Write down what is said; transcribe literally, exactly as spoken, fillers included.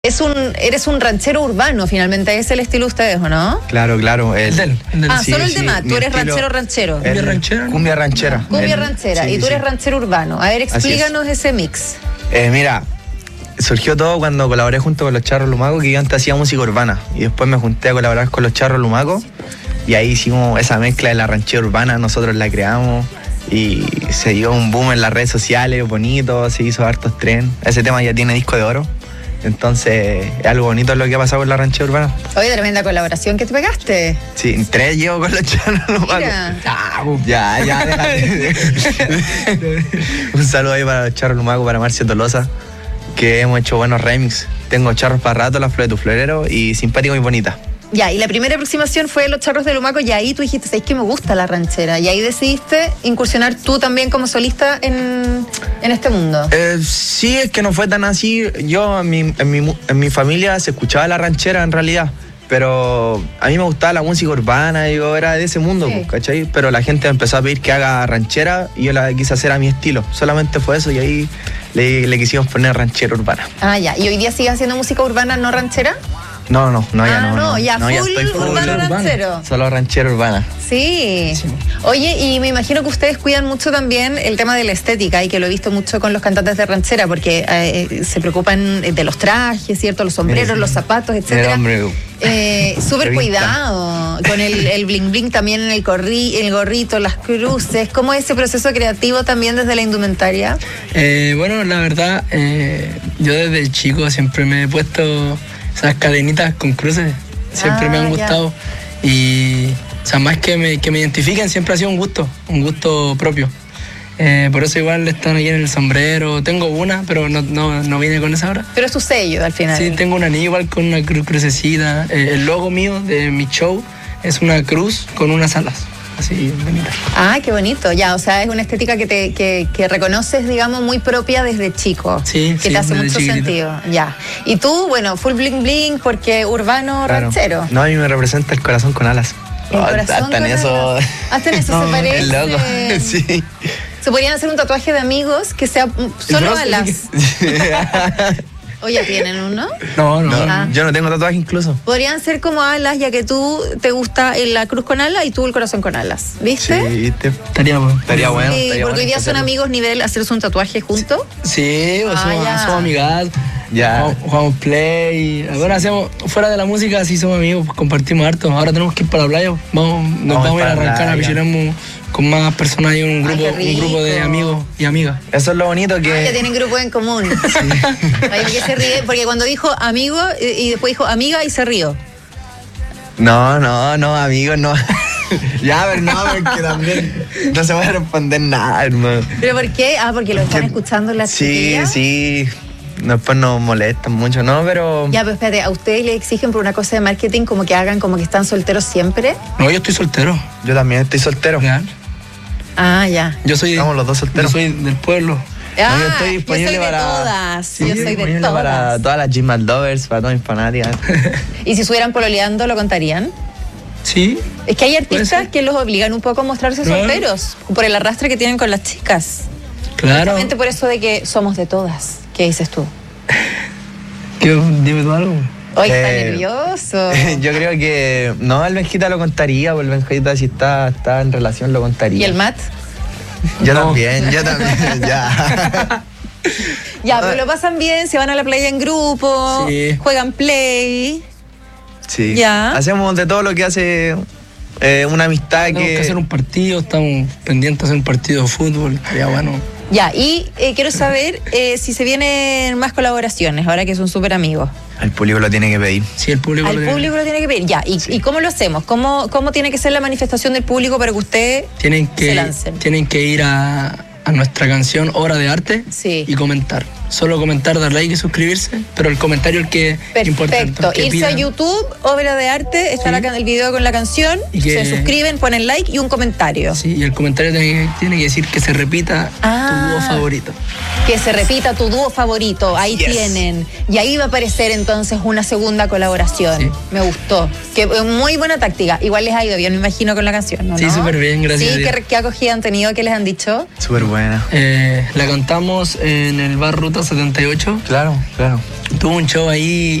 Es un, eres un ranchero urbano, finalmente, es el estilo de ustedes, ¿o no? Claro, claro. El, del, el del, ah, sí, solo el sí, de Matt, tú eres estilo, ranchero ranchero. El, cumbia ranchera. Cumbia ranchera. Cumbia el, ranchera, sí, y tú sí. eres ranchero urbano. A ver, explícanos ese mix. Eh, mira, surgió todo cuando colaboré junto con los Charros Lumacos, que yo antes hacía música urbana. Y después me junté a colaborar con los Charros Lumacos. Y ahí hicimos esa mezcla de la ranchera urbana, nosotros la creamos. Y se dio un boom en las redes sociales, bonito, se hizo hartos tren. Ese tema ya tiene disco de oro. Entonces, es algo bonito lo que ha pasado con la ranchera urbana. Oye, tremenda colaboración que te pegaste. Sí, tres llevo con los Charros Lumacos. Mira. Ya, ya, déjate. Un saludo ahí para los Charros Lumacos, para Marcia Tolosa, que hemos hecho buenos remix. Tengo Charros para rato, La Flor de tu Florero y Simpático y Bonita. Ya, y la primera aproximación fue Los Charros de Lumaco, y ahí tú dijiste, ¿sabes que me gusta la ranchera? Y ahí decidiste incursionar tú también como solista en, en este mundo. Eh, sí, es que no fue tan así. Yo, en mi, en, mi, en mi familia se escuchaba la ranchera en realidad, pero a mí me gustaba la música urbana, y yo era de ese mundo, Sí. ¿cachai? Pero la gente empezó a pedir que haga ranchera y yo la quise hacer a mi estilo. Solamente fue eso y ahí le, le quisimos poner ranchera urbana. Ah, ya. ¿Y hoy día sigues haciendo música urbana, no ranchera? No, no, no, ya ah, no. no, ya no, full, estoy full urbano urbano. ranchero. Solo ranchera urbana. Sí. Sí. Oye, y me imagino que ustedes cuidan mucho también el tema de la estética, y que lo he visto mucho con los cantantes de ranchera, porque eh, se preocupan de los trajes, ¿cierto? Los sombreros, Sí. los zapatos, Mira, etcétera. hombre, Eh, Súper revista. cuidado, con el, el bling bling también en el, corri, el gorrito, las cruces. ¿Cómo es ese proceso creativo también desde la indumentaria? Eh, bueno, la verdad, eh, yo desde chico siempre me he puesto esas cadenitas con cruces. Siempre Ah, me han ya. gustado. Y, o sea, más que me, que me identifiquen, siempre ha sido un gusto, un gusto propio. Eh, por eso igual están aquí en el sombrero. Tengo una, pero no, no, no viene con esa ahora. Pero es tu sello al final. Sí, tengo un anillo igual con una cru- crucecita. Eh, el logo mío de mi show es una cruz con unas alas. Así, bonita. Ah, qué bonito. Ya, o sea, es una estética que te que, que reconoces, digamos, muy propia desde chico. Sí, Que sí, te hace desde mucho chiquitito. sentido. Ya. Y tú, bueno, full bling bling porque urbano Claro. ranchero. No, a mí me representa el corazón con alas. El Oh, corazón hasta en con eso. alas. Hasta en eso se No, parece. el loco. Sí. Se podrían hacer un tatuaje de amigos que sea mm, solo bronce, alas. ¿O ya tienen uno? No, no. No, Ah. yo no tengo tatuaje incluso. Podrían ser como alas, ya que tú te gusta la cruz con alas y tú el corazón con alas. ¿Viste? Sí, ¿viste? Estaría bueno. Estaría bueno. Sí, estaría porque hoy bueno día son hacerlo. amigos nivel hacerse un tatuaje juntos. Sí, pues Ah, somos, ya. somos amigas. Ya. Jugamos, jugamos play. Bueno, hacemos, fuera de la música sí somos amigos, pues, compartimos harto. Ahora tenemos que ir para la playa. Vamos, nos Vamos vamos, a ir a para la arrancar a playa. Pichiramo con más personas y un Ay, grupo, qué un grupo de rico. amigos y amigas. Eso es lo bonito Ah, ya que. tienen grupo en común. Oye, ¿por qué se ríe? Porque cuando dijo amigo y, y después dijo amiga y se rió. No, no, no, amigos, no. Ya, pero no, porque también no se puede responder nada, hermano. ¿Pero por qué? Ah, porque lo están Que- escuchando las Sí, chiquillas. sí. Después nos molestan mucho, ¿no? Pero. Ya, pero espérate, ¿a ustedes les exigen por una cosa de marketing como que hagan como que están solteros siempre? No, yo estoy soltero. Yo también estoy soltero. Real. Ah, ya. Yo soy, Estamos los dos yo solteros. soy del pueblo. Ah, yo estoy disponible yo soy de para. todas. Sí, yo soy de disponible todas. para todas las Gym Lovers, para todas mis fanáticas. Y si estuvieran pololeando, ¿lo contarían? Sí. Es que hay artistas ser. que los obligan un poco a mostrarse Claro. solteros por el arrastre que tienen con las chicas. Claro. Justamente por eso de que somos de todas. ¿Qué dices tú? ¿Qué, dime tú algo. Hoy está Eh, nervioso. Yo creo que. No, el Benjita lo contaría, pues el Benjita si está, está en relación lo contaría. ¿Y el Matt? Yo No. también, yo también, ya. Ya, pero lo pasan bien, se van a la playa en grupo, Sí. juegan play. Sí. Ya. Hacemos de todo lo que hace eh, una amistad Tenemos que. que hacer un partido, estamos pendientes de hacer un partido de fútbol. Estaría bueno. Ya, y eh, quiero saber eh, si se vienen más colaboraciones, ahora que son súper amigos. El público lo tiene que pedir. Sí, el público Al lo tiene- público lo tiene que pedir. Ya, ¿y, ¿y cómo lo hacemos? ¿Cómo, ¿Cómo tiene que ser la manifestación del público para que usted tienen se que, lancen? tienen que ir a, a nuestra canción Hora de Arte Sí. y comentar. Solo comentar, dar like y suscribirse, pero el comentario es el que es importante. Perfecto. que Irse a pidan- YouTube, obra de arte, está Sí. la can- el video con la canción, Y que- se suscriben, ponen like y un comentario. Sí, y el comentario tiene, tiene que decir que se repita Ah. tu dúo favorito. Que se repita tu dúo favorito, ahí Yes. tienen. Y ahí va a aparecer entonces una segunda colaboración. Sí. Me gustó. Que eh, muy buena táctica. Igual les ha ido bien, me imagino, con la canción, ¿no? Sí, ¿no? súper bien, gracias a Sí, Dios. ¿qué, qué acogida han tenido? ¿Qué les han dicho? Súper buena. Eh, la cantamos en el bar Ruta setenta y ocho. Claro, claro. Tuvo un show ahí